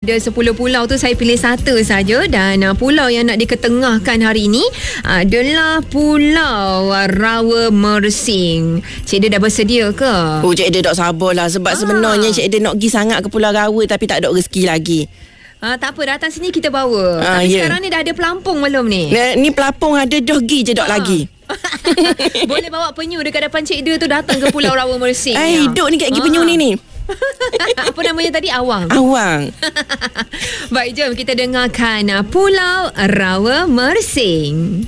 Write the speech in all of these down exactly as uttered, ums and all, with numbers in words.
daripada sepuluh pulau tu saya pilih satu saja, dan uh, pulau yang nak diketengahkan hari ini adalah Pulau Rawa Mersing. Cik Ida dah bersedia ke? Oh, Cik Ida tak sabarlah sebab ah. sebenarnya Cik Ida nak pergi sangat ke Pulau Rawa tapi tak ada rezeki lagi. Ah, tak apa, datang sini kita bawa. Ah, Tapi yeah. sekarang ni dah ada pelampung belum ni? Ni, ni pelapung ada dah pergi je tak ah. lagi. Boleh bawa penyu dekat depan Cik Ida tu datang ke Pulau Rawa Mersing. Eh, hidup ni kat pergi ah. penyu ni ni. Apa namanya tadi? Awang. Awang. Baik, jom kita dengarkan Pulau Rawa Mersing.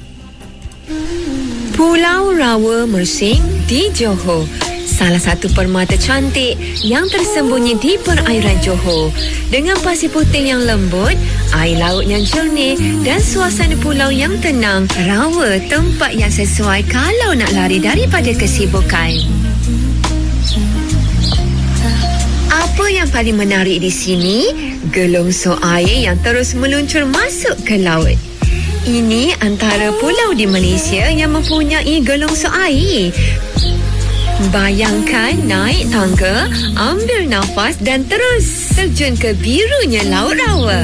Pulau Rawa Mersing di Johor, salah satu permata cantik yang tersembunyi di perairan Johor. Dengan pasir putih yang lembut, air laut yang jernih dan suasana pulau yang tenang, Rawa tempat yang sesuai kalau nak lari daripada kesibukan. Apa yang paling menarik di sini? Gelongsor air yang terus meluncur masuk ke laut. Ini antara pulau di Malaysia yang mempunyai gelongsor air. Bayangkan naik tangga, ambil nafas dan terus terjun ke birunya Laut Rawa.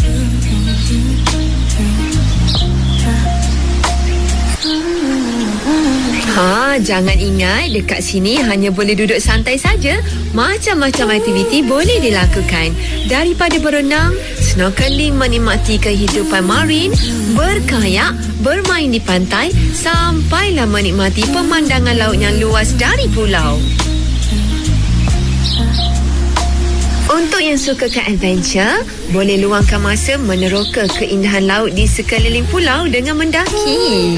Ha, jangan ingat dekat sini hanya boleh duduk santai saja. Macam-macam aktiviti boleh dilakukan. Daripada berenang, snorkeling menikmati kehidupan marin, berkayak, bermain di pantai, sampailah menikmati pemandangan laut yang luas dari pulau. Untuk yang suka ke adventure, boleh luangkan masa meneroka keindahan laut di sekeliling pulau dengan mendaki.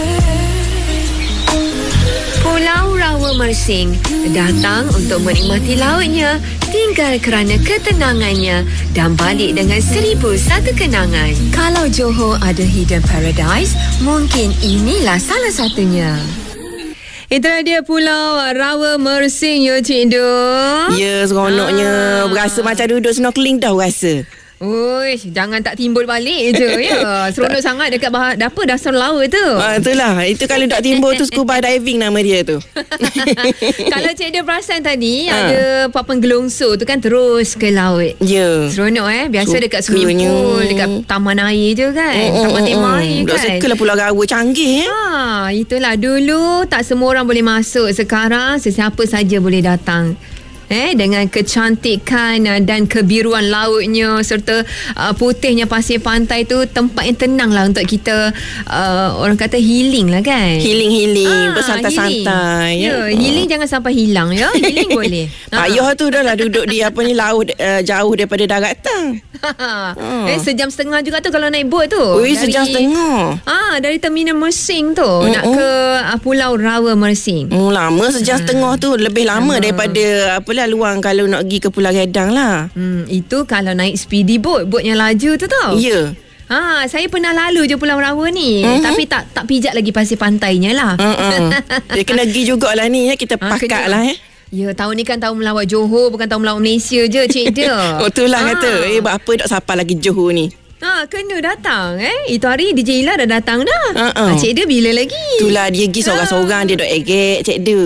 Pulau Rawa Mersing datang untuk menikmati lautnya, tinggal kerana ketenangannya dan balik dengan seribu satu kenangan. Kalau Johor ada hidden paradise, mungkin inilah salah satunya. Itulah dia Pulau Rawa Mersing, ya Cik Do. Ya, seronoknya. Ah. Berasa macam duduk snorkeling dah rasa. Uish, jangan tak timbul balik je ya. Seronok sangat dekat bah- dapur dasar laut tu. Ah, itulah. Itu kalau tak timbul tu scuba diving nama dia tu. Kalau Cik Dia perasan tadi ha. ada papan gelongsor tu kan terus ke laut. Ya. Yeah. Seronok eh. Biasa Sukanya. Dekat swimming pool, dekat taman air je kan. Mm, taman mm, tema mm, air mm. kan. Dok suka lah Pulau Rawa canggih eh. Ha, itulah dulu tak semua orang boleh masuk. Sekarang sesiapa saja boleh datang. Eh, dengan kecantikan uh, dan kebiruan lautnya serta uh, putihnya pasir pantai tu, tempat yang tenang lah untuk kita uh, orang kata healing lah kan. Healing-healing, ah, bersantai-santai. Healing. Ya, yeah, healing jangan sampai hilang ya. Healing boleh. Payah tu dah lah duduk di apa ni laut uh, jauh daripada daratan. hmm. Eh, sejam setengah juga tu kalau naik bot tu. Ui, sejam setengah. Ah, dari terminal Mersing tu mm-hmm. nak ke uh, Pulau Rawa Mersing. Hmm, lama sejam hmm. setengah tu, lebih lama, lama. daripada apa lah luang kalau nak pergi ke Pulau Redang lah. Hmm, itu kalau naik speedy boat, boat yang laju tu tau. Ya. Ha, saya pernah lalu je Pulau Rawa ni, uh-huh. tapi tak tak pijak lagi pasir pantainya lah. Uh-uh. Dia kena pergi jugalah ni ya, kita ha, pakat lah eh. Ya, tahun ni kan tahun melawat Johor, bukan tahun melawat Malaysia je Cik Dia. Oh, itulah ha. kata. Eh, apa tak siapa lagi Johor ni. Ha, kena datang eh. Itu hari D J Ila dah datang dah. Uh-uh. Ha, Cik Dia bila lagi? Itulah dia pergi seorang-seorang, dia duk egek Cik Dia.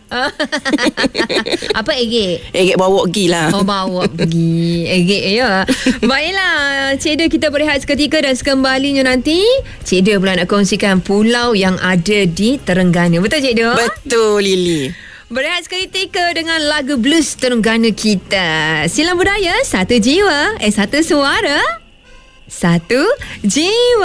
Apa egek? Egek bawa pergi lah. Oh, bawa pergi. Egek ya. Baiklah Cik Dia, kita berehat seketika dan sekembalinya nanti Cik Dia pula nak kongsikan pulau yang ada di Terengganu. Betul Cik Dia? Betul Lily. Berehat seketika dengan lagu blues Terengganu kita. Silam budaya, satu jiwa, eh satu suara, satu jiwa.